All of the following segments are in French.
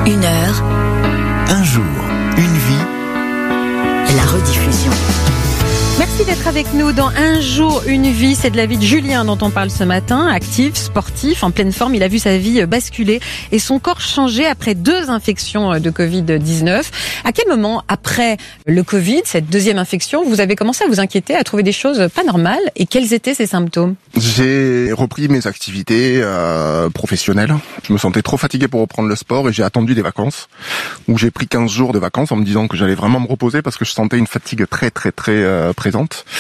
Une heure, Un jour, une vie. la rediffusion. Merci d'être avec nous dans Un jour, une vie. C'est de la vie de Julien dont on parle ce matin. Actif, sportif, en pleine forme. Il a vu sa vie basculer et son corps changer après 2 infections de Covid-19. À quel moment, après le Covid, cette deuxième infection, vous avez commencé à vous inquiéter, à trouver des choses pas normales? Et quels étaient ces symptômes? J'ai repris mes activités professionnelles. Je me sentais trop fatigué pour reprendre le sport et j'ai attendu des vacances où j'ai pris 15 jours de vacances en me disant que j'allais vraiment me reposer parce que je sentais une fatigue très présente.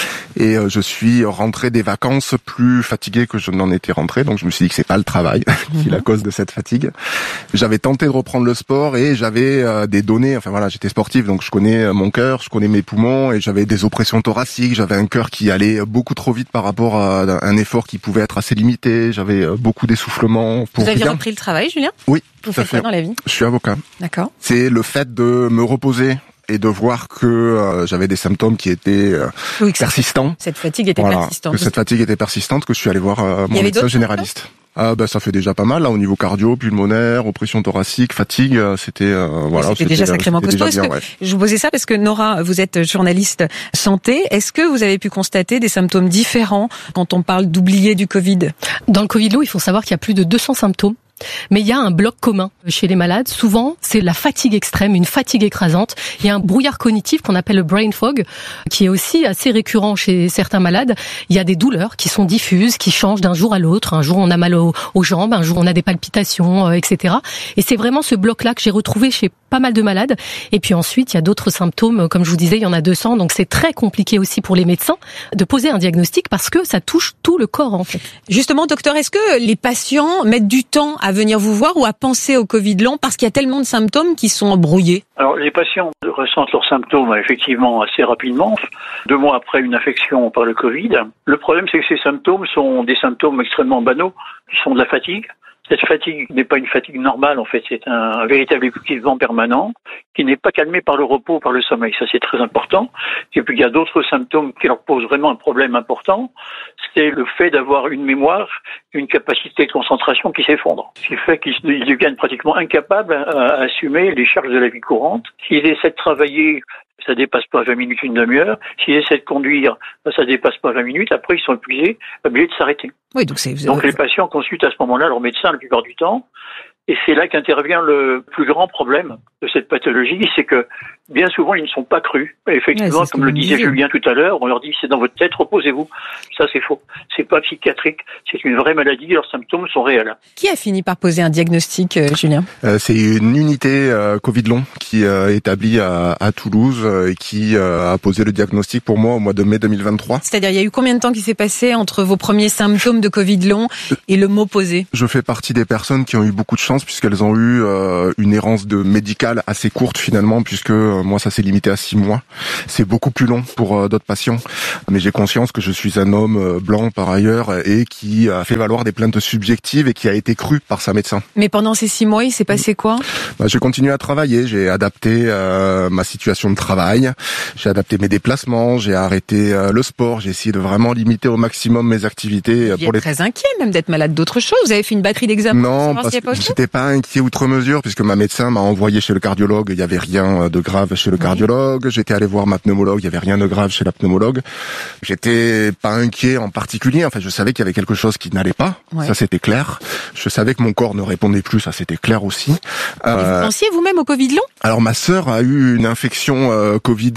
Et je suis rentré des vacances plus fatigué que je n'en étais rentré. Donc je me suis dit que c'est pas le travail qui est la cause de cette fatigue. J'avais tenté de reprendre le sport et j'avais des données. Enfin voilà, j'étais sportif donc je connais mon cœur, je connais mes poumons et j'avais des oppressions thoraciques. J'avais un cœur qui allait beaucoup trop vite par rapport à un effort qui pouvait être assez limité. J'avais beaucoup d'essoufflements. Vous aviez repris le travail, Julien? Oui. Vous faites quoi dans la vie? Je suis avocat. D'accord. C'est le fait de me reposer et de voir que j'avais des symptômes qui étaient persistants. Cette fatigue était persistante. Que cette fatigue était persistante, que je suis allé voir mon médecin généraliste. Ça fait déjà pas mal là au niveau cardio, pulmonaire, oppression thoracique, fatigue, c'était c'était déjà sacrément costaud. Je vous posais ça parce que Nora, vous êtes journaliste santé. Est-ce que vous avez pu constater des symptômes différents quand on parle d'oublier du Covid? Dans le Covid long, il faut savoir qu'il y a plus de 200 symptômes. Mais il y a un bloc commun chez les malades. Souvent, c'est la fatigue extrême, une fatigue écrasante. Il y a un brouillard cognitif qu'on appelle le brain fog, qui est aussi assez récurrent chez certains malades. Il y a des douleurs qui sont diffuses, qui changent d'un jour à l'autre. Un jour, on a mal aux jambes, un jour, on a des palpitations, etc. Et c'est vraiment ce bloc-là que j'ai retrouvé chez pas mal de malades. Et puis ensuite, il y a d'autres symptômes. Comme je vous disais, il y en a 200. Donc c'est très compliqué aussi pour les médecins de poser un diagnostic parce que ça touche tout le corps, en fait. Justement, docteur, est-ce que les patients mettent du temps à venir vous voir ou à penser au Covid long parce qu'il y a tellement de symptômes qui sont brouillés? Alors, les patients ressentent leurs symptômes effectivement assez rapidement, 2 mois après une infection par le Covid. Le problème, c'est que ces symptômes sont des symptômes extrêmement banaux, qui sont de la fatigue. Cette fatigue n'est pas une fatigue normale, en fait, c'est un véritable épuisement permanent qui n'est pas calmé par le repos, par le sommeil. Ça, c'est très important. Et puis, il y a d'autres symptômes qui leur posent vraiment un problème important. C'est le fait d'avoir une mémoire, une capacité de concentration qui s'effondre. Ce qui fait qu'ils deviennent pratiquement incapables à assumer les charges de la vie courante. S'ils essaient de travailler, ça dépasse pas 20 minutes, une demi-heure. S'ils essaient de conduire, ça dépasse pas 20 minutes. Après, ils sont épuisés, obligés de s'arrêter. Oui, donc les patients consultent à ce moment-là leur médecin la plupart du temps. Et c'est là qu'intervient le plus grand problème de cette pathologie, c'est que bien souvent, ils ne sont pas crus. Et effectivement, comme le disait Julien tout à l'heure, on leur dit c'est dans votre tête, reposez-vous. Ça, c'est faux. C'est pas psychiatrique. C'est une vraie maladie. Leurs symptômes sont réels. Qui a fini par poser un diagnostic, Julien? C'est une unité Covid long qui est établie à Toulouse et qui a posé le diagnostic pour moi au mois de mai 2023. C'est-à-dire, il y a eu combien de temps qui s'est passé entre vos premiers symptômes de Covid long et le mot posé? Je fais partie des personnes qui ont eu beaucoup de chance puisqu'elles ont eu une errance médicale assez courte finalement, puisque moi ça s'est limité à 6 mois. C'est beaucoup plus long pour d'autres patients, mais j'ai conscience que je suis un homme blanc par ailleurs et qui a fait valoir des plaintes subjectives et qui a été cru par sa médecin. Mais pendant ces 6 mois, il s'est passé quoi? J'ai continué à travailler, j'ai adapté ma situation de travail, j'ai adapté mes déplacements, j'ai arrêté le sport, j'ai essayé de vraiment limiter au maximum mes activités. Vous êtes très inquiet même d'être malade d'autre chose. Vous avez fait une batterie d'examens? Non, parce que j'étais pas inquiet outre mesure puisque ma médecin m'a envoyé chez le cardiologue, il y avait rien de grave chez le cardiologue. J'étais allé voir ma pneumologue, il y avait rien de grave chez la pneumologue. J'étais pas inquiet en particulier, enfin je savais qu'il y avait quelque chose qui n'allait pas, ça c'était clair. Je savais que mon corps ne répondait plus, ça c'était clair aussi. Et vous pensiez vous-même au Covid long? Alors ma sœur a eu une infection Covid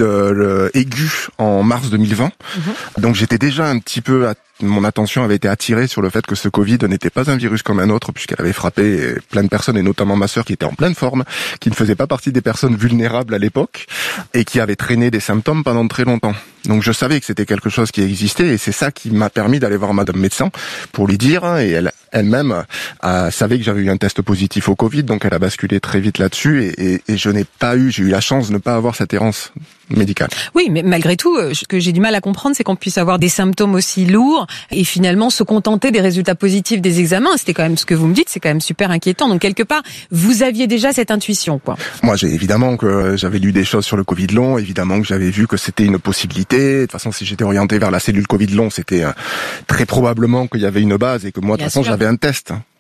aiguë en mars 2020. Donc j'étais déjà un petit peu mon attention avait été attirée sur le fait que ce Covid n'était pas un virus comme un autre puisqu'elle avait frappé plein de personnes et notamment ma sœur qui était en pleine forme, qui ne faisait pas partie des personnes vulnérables à l'époque et qui avait traîné des symptômes pendant très longtemps. Donc je savais que c'était quelque chose qui existait et c'est ça qui m'a permis d'aller voir madame médecin pour lui dire, et elle-même savait que j'avais eu un test positif au Covid, donc elle a basculé très vite là-dessus et j'ai eu la chance de ne pas avoir cette errance médicale. Oui, mais malgré tout, ce que j'ai du mal à comprendre, c'est qu'on puisse avoir des symptômes aussi lourds et finalement se contenter des résultats positifs des examens. C'était quand même ce que vous me dites, c'est quand même super inquiétant. Donc quelque part, vous aviez déjà cette intuition, quoi. Moi, évidemment que j'avais lu des choses sur le Covid long, évidemment que j'avais vu que c'était une possibilité. De toute façon, si j'étais orienté vers la cellule Covid long, c'était très probablement qu'il y avait une base et que moi, de toute façon, j'avais un test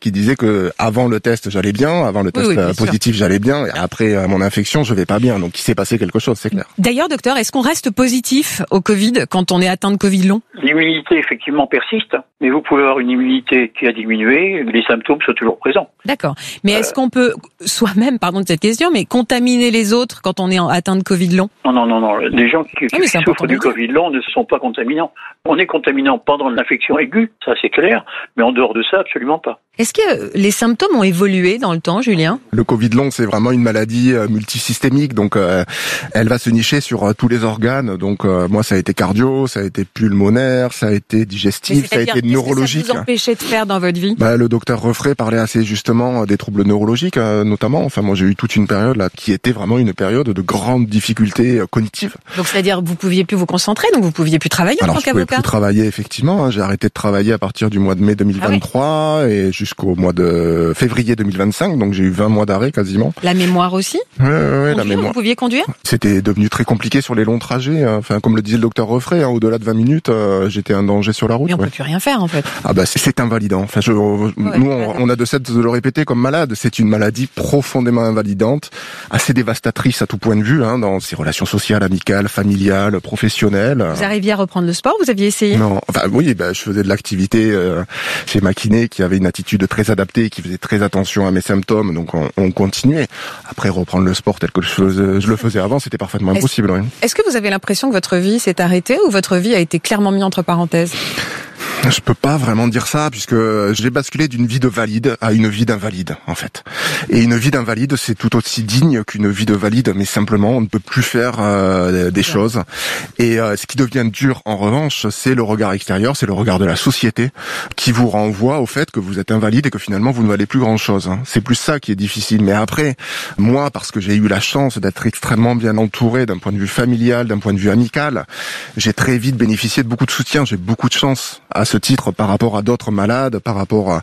qui disait que avant le test j'allais bien, avant le test bien positif j'allais bien, et après mon infection je vais pas bien. Donc il s'est passé quelque chose, c'est clair. D'ailleurs, docteur, est-ce qu'on reste positif au Covid quand on est atteint de Covid long? L'immunité, effectivement, persiste, mais vous pouvez avoir une immunité qui a diminué, les symptômes sont toujours présents. D'accord. Mais est-ce qu'on peut soi-même, pardon de cette question, mais contaminer les autres quand on est atteint de Covid long? Non. Les gens qui souffrent du Covid long ne sont pas contaminants. On est contaminant pendant l'infection aiguë, ça c'est clair, mais en dehors de ça, absolument pas. Est-ce que les symptômes ont évolué dans le temps, Julien? Le Covid long, c'est vraiment une maladie multisystémique, donc elle va se nicher sur tous les organes. Donc moi, ça a été cardio, ça a été pulmonaire, ça a été digestif, ça a été neurologique. Qu'est-ce que ça vous empêchait de faire dans votre vie? Le docteur Refray parlait assez justement des troubles neurologiques, notamment. Enfin, moi, j'ai eu toute une période là qui était vraiment une période de grande difficulté cognitive. Donc, c'est-à-dire vous pouviez plus vous concentrer, donc vous pouviez plus travailler en tant qu'avocat? Alors, je pouvais plus travailler, effectivement. J'ai arrêté de travailler à partir du mois de mai 2023 et jusqu'au mois de février 2025. Donc, j'ai eu 20 mois d'arrêt quasiment. La mémoire aussi? Ouais, la mémoire. Vous pouviez conduire? C'était devenu très compliqué sur les longs trajets. Enfin, comme le disait le docteur Refray, au-delà de 20 minutes, j'étais un danger sur la route. Mais on peut plus rien faire, en fait. C'est invalidant. Enfin, nous, on a de cesse de le répéter comme malade. C'est une maladie profondément invalidante, assez dévastatrice à tout point de vue, dans ses relations sociales, amicales, familiales, professionnelles. Vous arriviez à reprendre le sport? Vous aviez essayé? Non. Enfin, oui, je faisais de l'activité chez ma kiné, qui avait une attitude très adaptée, qui faisait très attention à mes symptômes. Donc, on continuait. Après, reprendre le sport tel que je le faisais avant, c'était parfaitement impossible. Oui. Est-ce que vous avez l'impression que votre vie s'est arrêtée ou votre vie a été clairement mise entre parenthèses? Je peux pas vraiment dire ça, puisque j'ai basculé d'une vie de valide à une vie d'invalide, en fait. Et une vie d'invalide, c'est tout aussi digne qu'une vie de valide, mais simplement, on ne peut plus faire des choses. Et ce qui devient dur, en revanche, c'est le regard extérieur, c'est le regard de la société, qui vous renvoie au fait que vous êtes invalide et que finalement, vous ne valez plus grand-chose. C'est plus ça qui est difficile. Mais après, moi, parce que j'ai eu la chance d'être extrêmement bien entouré d'un point de vue familial, d'un point de vue amical, j'ai très vite bénéficié de beaucoup de soutien. J'ai beaucoup de chance à ce titre par rapport à d'autres malades, par rapport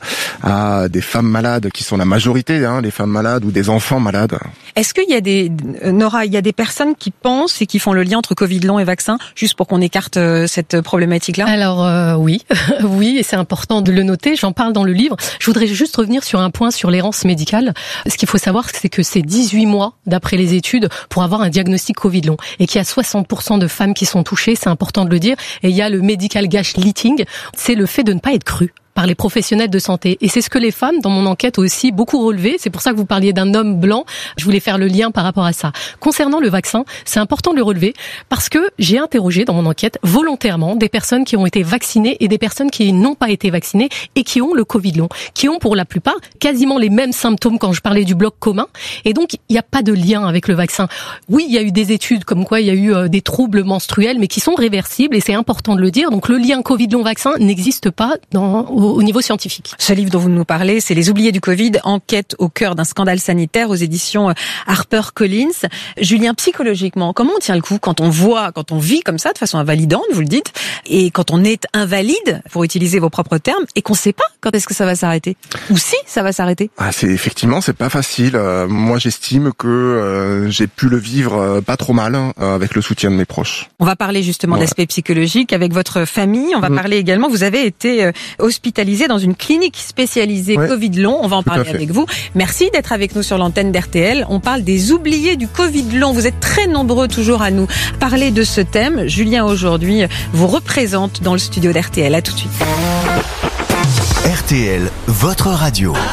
à des femmes malades qui sont la majorité, les femmes malades ou des enfants malades. Est-ce qu'il y a Nora, il y a des personnes qui pensent et qui font le lien entre Covid long et vaccin, juste pour qu'on écarte cette problématique-là? Alors oui, oui, et c'est important de le noter. J'en parle dans le livre. Je voudrais juste revenir sur un point sur l'errance médicale. Ce qu'il faut savoir, c'est que c'est 18 mois d'après les études pour avoir un diagnostic Covid long, et qu'il y a 60% de femmes qui sont touchées. C'est important de le dire. Et il y a le medical gaslighting, c'est le fait de ne pas être cru par les professionnels de santé. Et c'est ce que les femmes, dans mon enquête, ont aussi beaucoup relevé. C'est pour ça que vous parliez d'un homme blanc. Je voulais faire le lien par rapport à ça. Concernant le vaccin, c'est important de le relever parce que j'ai interrogé dans mon enquête volontairement des personnes qui ont été vaccinées et des personnes qui n'ont pas été vaccinées et qui ont le Covid long, qui ont pour la plupart quasiment les mêmes symptômes quand je parlais du bloc commun. Et donc, il n'y a pas de lien avec le vaccin. Oui, il y a eu des études comme quoi il y a eu des troubles menstruels, mais qui sont réversibles et c'est important de le dire. Donc, le lien Covid long-vaccin n'existe pas au niveau scientifique. Ce livre dont vous nous parlez, c'est Les oubliés du Covid, enquête au cœur d'un scandale sanitaire aux éditions HarperCollins. Julien, psychologiquement, comment on tient le coup quand on vit comme ça de façon invalidante, vous le dites, et quand on est invalide, pour utiliser vos propres termes, et qu'on ne sait pas quand est-ce que ça va s'arrêter? Ou si ça va s'arrêter? C'est pas facile. Moi, j'estime que j'ai pu le vivre pas trop mal avec le soutien de mes proches. On va parler justement de l'aspect psychologique avec votre famille. On va parler également, vous avez été hospitalisé dans une clinique spécialisée Covid long. On va en parler avec vous. Merci d'être avec nous sur l'antenne d'RTL. On parle des oubliés du Covid long. Vous êtes très nombreux toujours à nous parler de ce thème. Julien, aujourd'hui, vous représente dans le studio d'RTL. À tout de suite. RTL, votre radio.